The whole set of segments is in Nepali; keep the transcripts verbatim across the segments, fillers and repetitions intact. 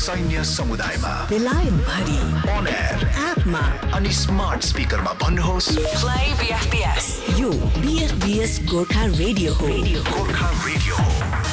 सैन्य समुदायमा, बेलायत भरि, अन एयर, एपमा अनि स्मार्ट स्पिकरमा भन्नुहोस् प्ले बीएफपीएस। यो बीएफपीएस गोर्खा रेडियो हो। गोर्खा रेडियो हो।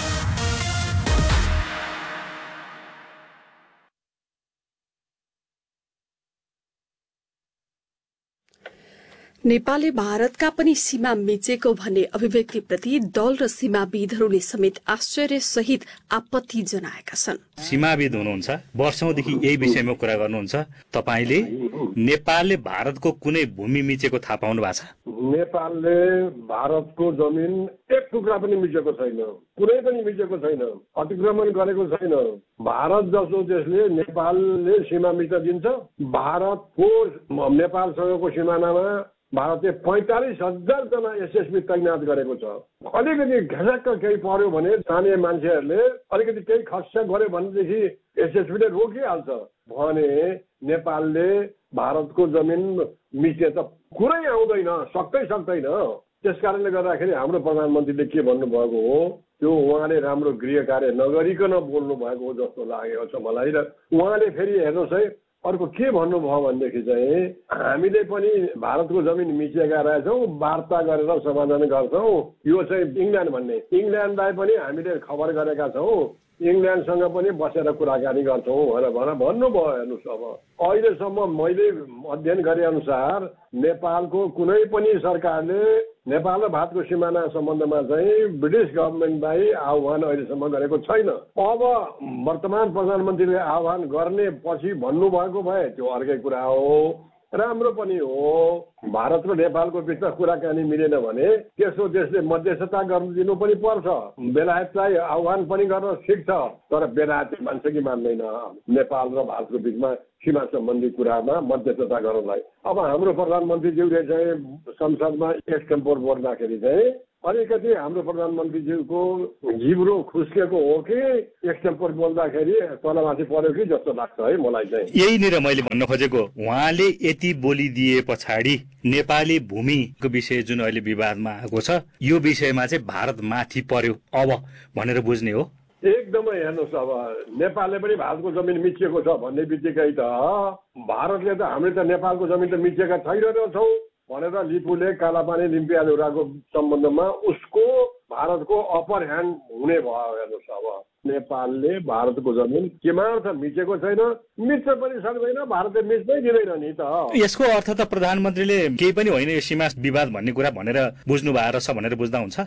नेपालले भारतका पनि सीमा मिचेको भन्ने अभिव्यक्तिप्रति दल र सीमाविदहरूले समेत आश्चर्य सहित आपत्ति जनाएका छन्। सीमाविद हुनुहुन्छ, वर्षौंदेखि यही विषयमा कुरा गर्नुहुन्छ। तपाईले नेपालले भारतको कुनै भूमि मिचेको थाहा पाउनु भएको छ? नेपालले भारतको जमिन एक टुक्रा पनि मिचेको छैन, कुनै पनि मिचेको छैन, अतिक्रमण गरेको छैन। भारत जसो देशले नेपालले सीमा मिच्न दिन्छ? भारतको नेपालसँगको सिमानामा भारतले पैंतालिस हजार जना एसएसबी तैनात गरेको छ। अलिकति घसक्क केही पर्यो भने स्थानीय मान्छेहरूले अलिकति केही खस्सा गर्यो भनेदेखि एसएसबीले रोकिहाल्छ भने नेपालले भारतको जमिन मिच्ने त कुरै आउँदैन, सक्दै सक्दैन। त्यस कारणले गर्दाखेरि हाम्रो प्रधानमन्त्रीले के भन्नुभएको हो, त्यो उहाँले राम्रो गृह कार्य नगरिकन बोल्नु भएको हो जस्तो लागेको छ मलाई। र उहाँले फेरि हेर्नुहोस् है, अर्को के भन्नुभयो भनेदेखि चाहिँ हामीले पनि भारतको जमिन मिचेका रहेछौँ, वार्ता गरेर समाधान गर्छौँ। यो चाहिँ इङ्ल्यान्ड भन्ने इङ्ल्यान्डलाई पनि हामीले खबर गरेका छौँ, इङ्ल्यान्डसँग पनि बसेर कुराकानी गर्छौँ भनेर भनेर भन्नुभयो। हेर्नुहोस्, अब अहिलेसम्म मैले अध्ययन गरे अनुसार नेपालको कुनै पनि सरकारले नेपाल र भारतको सिमाना सम्बन्धमा चाहिँ ब्रिटिस गभर्मेन्टलाई आह्वान अहिलेसम्म गरेको छैन। अब वर्तमान प्रधानमन्त्रीले आह्वान गर्ने पछि भन्नुभएको भए त्यो अर्कै कुरा हो, राम्रो पनि हो। भारत र नेपालको बिचमा कुराकानी मिलेन भने त्यसो देशले मध्यस्थता गर्न दिनु पनि पर्छ। बेलायतलाई आह्वान पनि गर्न ठिक छ, तर बेलायतले मान्छ कि मान्दैन नेपाल र भारतको बिचमा सीमा सम्बन्धी कुरामा मध्यस्थता गर्नलाई। अब हाम्रो प्रधानमन्त्रीज्यूले चाहिँ संसदमा एक्सटेम्पोर बोल्दाखेरि चाहिँ अलिकति हाम्रो प्रधानमन्त्रीज्यूको जिब्रो खुस्केको हो कि एक्सटेम्पोर बोल्दाखेरि तलमाथि पर्यो कि जस्तो लाग्छ है मलाई चाहिँ। यहीनिर मैले भन्न खोजेको, उहाँले यति बोलिदिए पछाडि नेपाली भूमिको विषय जुन अहिले विवादमा आएको छ, यो विषयमा चाहिँ भारत माथि पर्यो अब भनेर बुझ्ने हो? एकदमै हेर्नुहोस्, अब नेपालले पनि भारतको जमिन मिचिएको छ भन्ने बित्तिकै त भारतले त हामीले त नेपालको जमिन त मिचेका छैनछौँ भनेर लिपुले कालापानी लिम्पियाधुराको सम्बन्धमा उसको भारतको अप्पर ह्यान्ड हुने भयो। हेर्नुहोस्, अब नेपालले भारतको जमिन केमार्थ मिचेको छैन, मिच्न पनि सक्दैन, भारतले मिच्नै दिँदैन नि त। यसको अर्थ त प्रधानमन्त्रीले केही पनि होइन यो सीमा विवाद भन्ने कुरा भनेर बुझ्नु भएको छ भनेर बुझ्दा हुन्छ?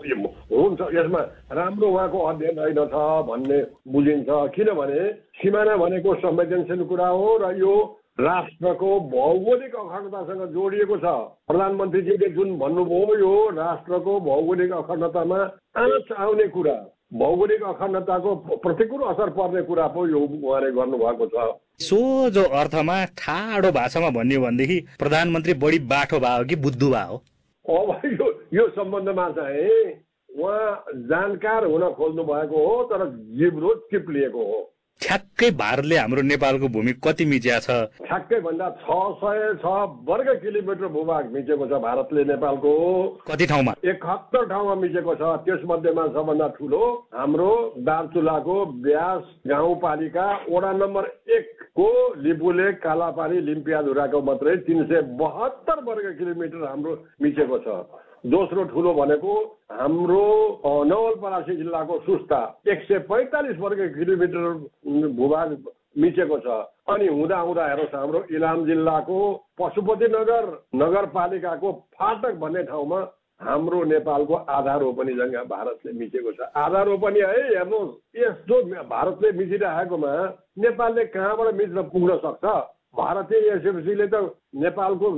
हुन्छ, यसमा राम्रो उहाँको अध्ययन रहेनछ भन्ने बुझिन्छ। किनभने सिमाना भनेको संवेदनशील कुरा हो र यो राष्ट्रको भौगोलिक अखण्डतासँग जोडिएको छ। प्रधानमन्त्रीजीले जुन भन्नुभयो यो राष्ट्रको भौगोलिक अखण्डतामा आँच आउने कुरा, भौगोलिक अखण्डताको प्रतिकूल असर पर्ने कुरा पो यो उहाँले गर्नुभएको छ। सोझो अर्थमा ठाडो भाषामा भन्यो भनेदेखि प्रधानमन्त्री बढी बाठो भयो कि बुद्धु भयो? अब यो यो सम्बन्धमा चाहिँ उहाँ जानकार हुन खोज्नु भएको हो, तर जिब्रो चिप्लिएको हो। ठ्याक्कै भारतले हाम्रो नेपालको भूमि कति मिचिया छ? ठ्याक्कै भन्दा छ सय छ वर्ग किलोमिटर भूभाग मिचेको छ भारतले नेपालको। कति ठाउँमा? एकहत्तर ठाउँमा मिचेको छ। त्यसमध्येमा सबभन्दा ठुलो हाम्रो दार्चुलाको ब्यास गाउँपालिका वडा नम्बर एक को लिपुले कालापानी लिम्पियाधुराको मात्रै तीन सय बहत्तर वर्ग किलोमिटर हाम्रो मिचेको छ। दोस्रो ठुलो भनेको हाम्रो नवलपरासी जिल्लाको सुस्ता एक सय पैंतालिस वर्ग किलोमिटर भूभाग मिचेको छ। अनि हुँदा हुँदा हेर्नुहोस्, हाम्रो इलाम जिल्लाको पशुपति नगर नगरपालिकाको फाटक भन्ने ठाउँमा हाम्रो नेपालको आधा रोपनी जग्गा भारतले मिचेको छ। आधा रोपनी है, हेर्नुहोस्, यस्तो भारतले मिचिरहेकोमा नेपालले कहाँबाट मिच्न पुग्न सक्छ? भारतीय एसएफसीले त नेपालको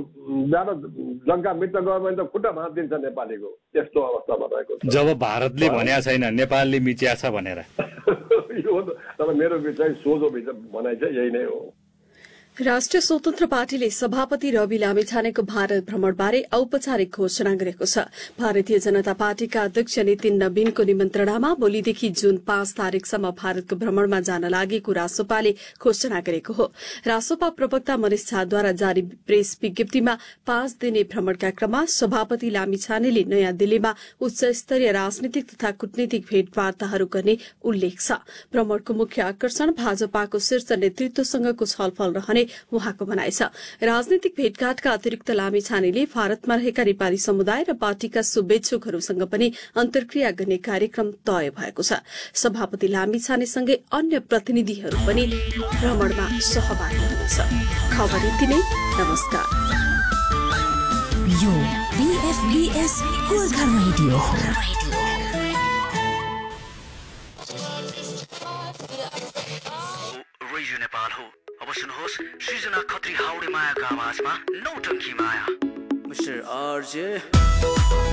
जग्गा मिच्न गयो भने त खुट्टा भाँचिदिन्छ नेपालीको। यस्तो अवस्था भएको छ। जब भारतले भनेको छैन नेपालले मिचिया छ भनेर। यो तर मेरो विचार सोझो भनाइ चाहिँ यही नै हो। राष्ट्रिय स्वतन्त्र पार्टीले सभापति रवि लामिछानेको भारत भ्रमणबारे औपचारिक घोषणा गरेको छ। भारतीय जनता पार्टीका अध्यक्ष नितिन नवीनको निमन्त्रणामा भोलिदेखि जुन पाँच तारीकसम्म भारतको भ्रमणमा जान लागेको रासोपाले घोषणा गरेको हो। रासोपा प्रवक्ता मनिष झाद्वारा जारी प्रेस विज्ञप्तिमा पाँच दिने भ्रमणका क्रममा सभापति लामिछानेले नयाँ दिल्लीमा उच्च स्तरीय राजनीतिक तथा कूटनीतिक भेटवार्ताहरू गर्ने उल्लेख छ। भ्रमणको मुख्य आकर्षण भाजपाको शीर्ष नेतृत्वसँगको छलफल रहने उहाँको भनाइ छ। राजनीतिक भेटघाटका अतिरिक्त लामिछानेले भारतमा रहेका नेपाली समुदाय र पार्टीका शुभेच्छुकहरूसँग पनि अन्तर्क्रिया गर्ने कार्यक्रम तय भएको छ। सभापति लामिछानेसँगै अन्य प्रतिनिधिहरू पनि भ्रमणमा सहभागी हुनेछ। खबर यति नै। नमस्कार। यो बीएफबीएस गोर्खा रेडियो हो। रेडियो नेपाल हो। अब सुन्नुहोस् सृजना खत्री हाउडे मायाको आवाजमा नौटङ्की माया। Mister RJ